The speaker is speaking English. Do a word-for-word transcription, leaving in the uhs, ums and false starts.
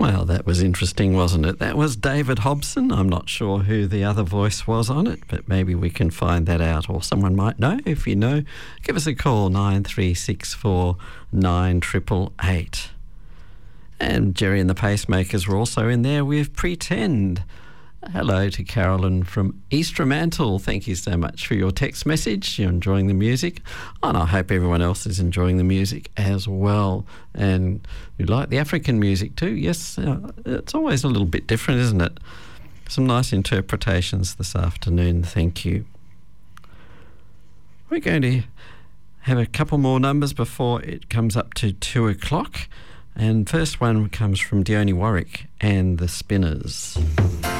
Well, that was interesting, wasn't it? That was David Hobson. I'm not sure who the other voice was on it, but maybe we can find that out, or someone might know. If you know, give us a call, nine three six four nine eight eight eight. And Jerry and the Pacemakers were also in there with Pretend. Hello to Carolyn from East Fremantle. Thank you so much for your text message. You're enjoying the music. And I hope everyone else is enjoying the music as well. And you like the African music too? Yes, uh, it's always a little bit different, isn't it? Some nice interpretations this afternoon. Thank you. We're going to have a couple more numbers before it comes up to two o'clock. And first one comes from Dione Warwick and the Spinners.